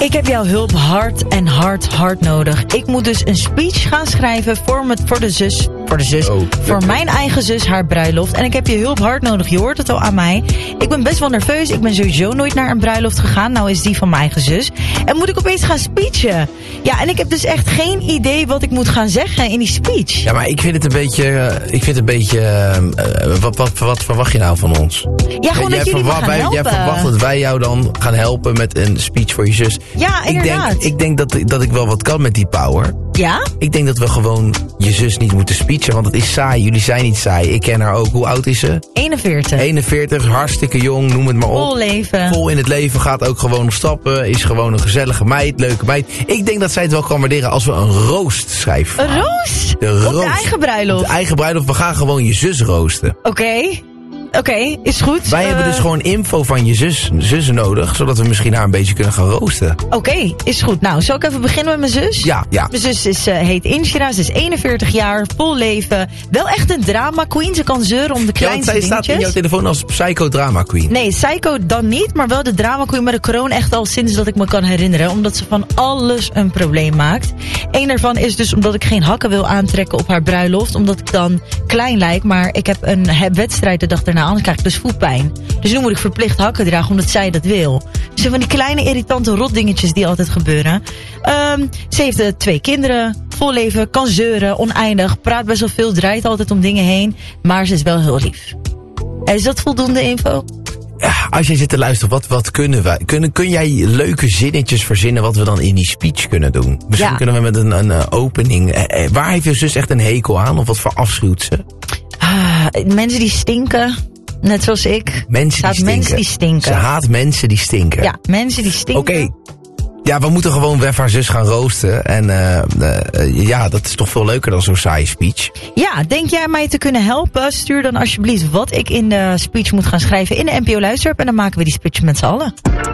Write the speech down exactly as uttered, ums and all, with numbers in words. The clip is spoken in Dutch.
Ik heb jouw hulp hard en hard, hard nodig. Ik moet dus een speech gaan schrijven voor, me, voor de zus. Voor de zus. Oh, voor mijn eigen zus, haar bruiloft. En ik heb je hulp hard nodig. Je hoort het al aan mij. Ik ben best wel nerveus. Ik ben sowieso nooit naar een bruiloft gegaan. Nou is die van mijn eigen zus. En moet ik opeens gaan speechen. Ja, en ik heb dus echt geen idee wat ik moet gaan zeggen in die speech. Ja, maar ik vind het een beetje... Uh, ik vind het een beetje... Uh, wat, wat, wat verwacht je nou van ons? Ja, gewoon jij, dat jullie me gaan wij, helpen. Jij verwacht dat wij jou dan gaan helpen met een speech voor je zus. Ja, inderdaad. Ik denk, ik denk dat, dat ik wel wat kan met die power. Ja? Ik denk dat we gewoon je zus niet moeten speechen, want het is saai. Jullie zijn niet saai. Ik ken haar ook. Hoe oud is ze? eenenveertig. eenenveertig, hartstikke jong, noem het maar op. Vol leven. Vol in het leven, gaat ook gewoon stappen. Is gewoon een gezellige meid, leuke meid. Ik denk dat zij het wel kan waarderen als we een roost schrijven. Een roost? De roost. Op de eigen bruiloft? Op de eigen bruiloft. We gaan gewoon je zus roosten. Oké. Okay. Oké, okay, is goed. Wij uh... hebben dus gewoon info van je zus, zussen nodig, zodat we misschien haar een beetje kunnen gaan roosten. Oké, okay, is goed. Nou, zal ik even beginnen met mijn zus? Ja, ja. Mijn zus is, uh, heet Inshira, ze is eenenveertig jaar, vol leven. Wel echt een drama queen, ze kan zeuren om de kleinste ja, dingetjes. Zij staat in jouw telefoon als psycho drama queen. Nee, psycho dan niet, maar wel de drama queen. Maar de kroon echt al sinds dat ik me kan herinneren. Omdat ze van alles een probleem maakt. Eén daarvan is dus omdat ik geen hakken wil aantrekken op haar bruiloft. Omdat ik dan klein lijk, maar ik heb een wedstrijd de dag daarna, anders krijg ik dus voetpijn. Dus nu moet ik verplicht hakken dragen, omdat zij dat wil. Dus van die kleine irritante rotdingetjes die altijd gebeuren. Um, ze heeft uh, twee kinderen, vol leven, kan zeuren, oneindig. Praat best wel veel, draait altijd om dingen heen. Maar ze is wel heel lief. Is dat voldoende info? Ja, als jij zit te luisteren, wat, wat kunnen wij? Kun, kun jij leuke zinnetjes verzinnen wat we dan in die speech kunnen doen? Misschien ja. kunnen we met een, een uh, opening... Eh, waar heeft je zus echt een hekel aan? Of wat verafschuwt ze? Ah, mensen die stinken... Net zoals ik. Mensen die, mensen die stinken. Ze haat mensen die stinken. Ja, mensen die stinken. Oké. Okay. Ja, we moeten gewoon weer haar zus gaan roosten. En uh, uh, ja, dat is toch veel leuker dan zo'n saaie speech. Ja, denk jij mij te kunnen helpen? Stuur dan alsjeblieft wat ik in de speech moet gaan schrijven in de N P O Luisterapp. En dan maken we die speech met z'n allen.